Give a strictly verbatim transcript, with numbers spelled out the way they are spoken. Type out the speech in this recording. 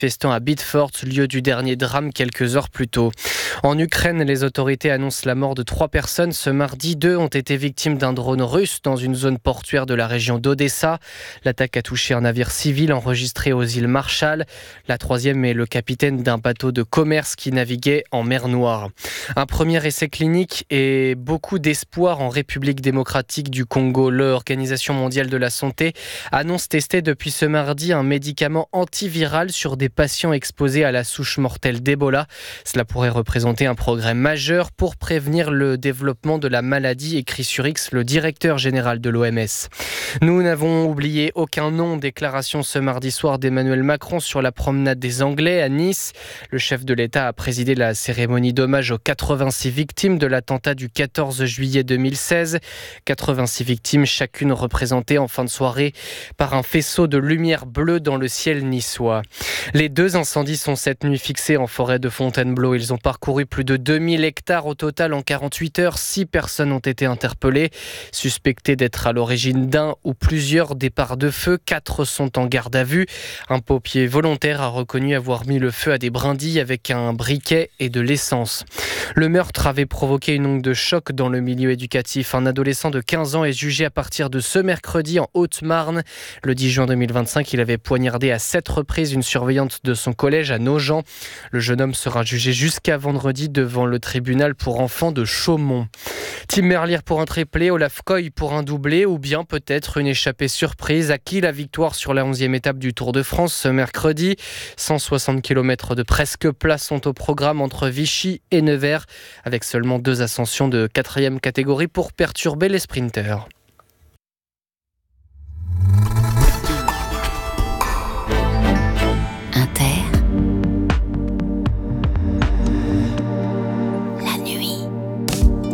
manifestants à Bitfort, lieu du dernier drame quelques heures plus tôt. En Ukraine, les autorités annoncent la mort de trois personnes. Ce mardi, deux ont été victimes d'un drone russe dans une zone portuaire de la région d'Odessa. L'attaque a touché un navire civil enregistré aux îles Marshall. La troisième est le capitaine d'un bateau de commerce qui naviguait en mer Noire. Un premier essai clinique et beaucoup d'espoir en République démocratique du Congo. L'Organisation mondiale de la santé annonce tester depuis ce mardi un médicament antiviral sur des patients exposés à la souche mortelle d'Ebola. Cela pourrait représenter un progrès majeur pour prévenir le développement de la maladie, écrit sur X le directeur général de l'O M S. Nous n'avons oublié aucun nom. Déclaration ce mardi soir d'Emmanuel Macron sur la promenade des Anglais à Nice. Le chef de l'État a présidé la cérémonie d'hommage aux quatre-vingt-six victimes de l'attentat du quatorze juillet deux mille seize. quatre-vingt-six victimes, chacune représentée en fin de soirée par un faisceau de lumière bleue dans le ciel niçois. Les deux incendies sont cette nuit fixés en forêt de Fontainebleau. Ils ont parcouru plus de deux mille hectares au total en quarante-huit heures. Six personnes ont été interpellées, suspectées d'être à l'origine d'un ou plusieurs départs de feu. Quatre sont en garde à vue. Un pompier volontaire a reconnu avoir mis le feu à des brindilles avec un briquet et de l'essence. Le meurtre avait provoqué une onde de choc dans le milieu éducatif. Un adolescent de quinze ans est jugé à partir de ce mercredi en Haute-Marne. Le dix juin deux mille vingt-cinq, il avait poignardé à sept reprises une surveillante de son collège à Nogent. Le jeune homme sera jugé jusqu'à vendredi devant le tribunal pour enfants de Chaumont. Tim Merlier pour un triplé, Olaf Koy pour un doublé ou bien peut-être une échappée surprise. À qui la victoire sur la onzième étape du Tour de France ce mercredi? cent soixante kilomètres de presque plat sont au programme entre Vichy et Nevers, avec seulement deux ascensions de quatrième catégorie pour perturber les sprinteurs.